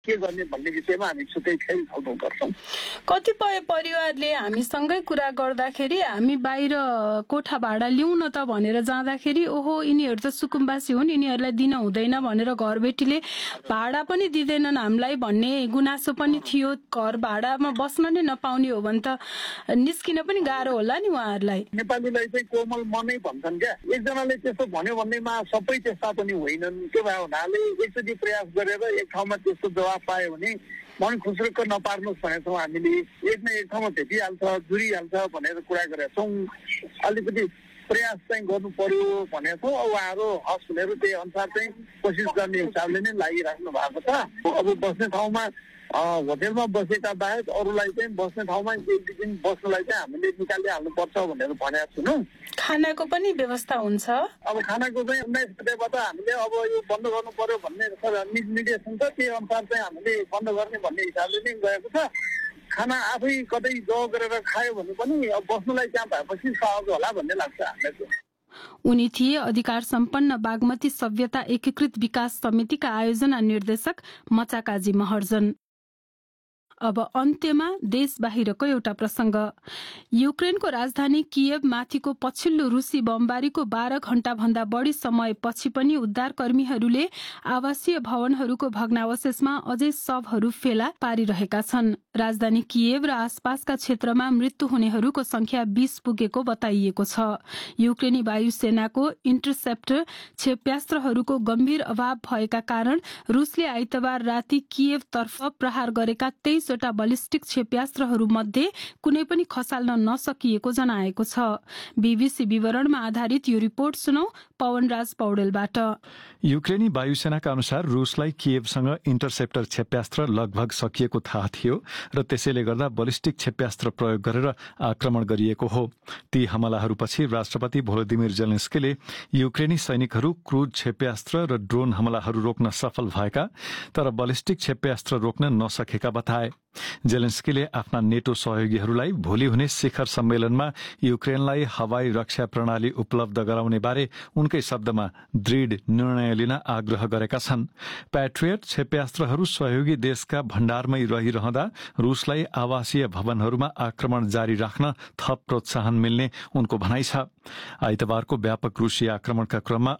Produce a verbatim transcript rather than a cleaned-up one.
के गर्ने भन्ने विषयमा हामी छुट्टै फेरि छलफल गर्छौँ। कतिपय परिवारले हामीसँगै कुरा गर्दाखेरि हामी बाहिर कोठा भाडा लिउँ न त भनेर जाँदाखेरि ओहो यिनीहरू त सुकुम्बासी हुन्, यिनीहरूलाई दिन हुँदैन भनेर घरबेटीले भाडा पनि दिँदैनन् हामीलाई भन्ने गुनासो पनि थियो। घर भाडामा बस्न नै नपाउने हो भने त निस्किन पनि गाह्रो होला नि उहाँहरूलाई। नेपालीलाई चाहिँ कोमल मनै भन्छन् क्या, एकजनाले त्यस्तो भन्यो भन्नेमा सबै त्यस्ता पनि होइनन्। त्यो भए हुनाले एकचोटि प्रयास गरेर एक ठाउँमा त्यस्तो जवाब पायो भने मन खुसरुक्क नपार्नुहोस् भनेको छौँ हामीले। एक न एक ठाउँमा भेटिहाल्छ, जुरिहाल्छ भनेर कुरा गरेका छौँ। अलिकति प्रयास चाहिँ गर्नु पर्यो भनेको छौँ। उहाँहरू हस् भनेर त्यही अनुसार चाहिँ कोसिस गर्ने हिसाबले नै लागिराख्नु भएको छ। अब बस्ने ठाउँमा होटेलमा बसेका बाहेक अरूलाई चाहिँ बस्ने ठाउँमा एक दिन बस्नलाई चाहिँ हामीले निकालिहाल्नुपर्छ भनेर भनेका छौँ। खानाको पनि व्यवस्था हुन्छ। अब खानाको चाहिँ उन्नाइस गतेबाट हामीले अब यो बन्द गर्नु पर्यो भन्ने निर्देशन छ, त्यही अनुसार चाहिँ हामीले बन्द गर्ने भन्ने हिसाबले नै गएको छ। खाना आफै कतै ज गरेर खायो भने पनि अब बस्नुलाई त्यहाँ भएपछि सहज होला भन्ने लाग्छ हामीलाई। उनी थिए अधिकार सम्पन्न बागमती सभ्यता एकीकृत विकास समितिका आयोजना निर्देशक मचाकाजी महर्जन। अब अन्त्यमा देश बाहिरको एउटा प्रसंग। युक्रेनको राजधानी कियव माथिको पछिल्लो रुसी बमबारीको बाह्र घण्टा भन्दा बढ़ी समयपछि पनि उद्धारकर्मीहरूले आवासीय भवनहरूको भग्नावशेषमा अझै शवहरू फेला पारिरहेका छन्। राजधानी कियव र आसपासका क्षेत्रमा मृत्यु हुनेहरूको संख्या बीस पुगेको बताइएको छ। युक्रेनी वायुसेनाको इन्टरसेप्टर क्षेप्यास्त्रहरूको गम्भीर अभाव भएका कारण रुसले आइतबार राति कियवतर्फ प्रहार गरेका तेइस वटा बलिस्टिक क्षेप्यास्त्रहरू मध्ये कुनै पनि खसाल्न नसकिएको जनाएको छ। बीबीसी विवरणमा आधारित यो रिपोर्ट सुनौ पवनराज पौडेलबाट। युक्रेनी वायुसेनाका अनुसार रुसलाई कियवसँग इन्टरसेप्टर क्षेप्यास्त्र लगभग सकिएको थाहा थियो र त्यसैले गर्दा बलिस्टिक क्षेप्यास्त्र प्रयोग गरेर आक्रमण गरिएको हो। ती हमलाहरूपछि राष्ट्रपति भोलोदिमिर जेलेन्स्कीले युक्रेनी सैनिकहरू क्रूज क्षेप्यास्त्र र ड्रोन हमलाहरू रोक्न सफल भएका तर बलिस्टिक क्षेप्यास्त्र रोक्न नसकेका बताए। जेलेन्स्कीले आफ्ना नेटो सहयोगीहरूलाई भोलि हुने शिखर सम्मेलनमा युक्रेनलाई हवाई रक्षा प्रणाली उपलब्ध गराउने बारे उनकै शब्दमा दृढ निर्णय लिन आग्रह गरेका छन्। प्याट्रियट क्षेप्यास्त्रहरू सहयोगी देशका भण्डारमै रहिरहँदा रुसलाई आवासीय भवनहरूमा आक्रमण जारी राख्न थप प्रोत्साहन मिल्ने उनको भनाइ छ। आइतबारको व्यापक रुसी आक्रमणका क्रममा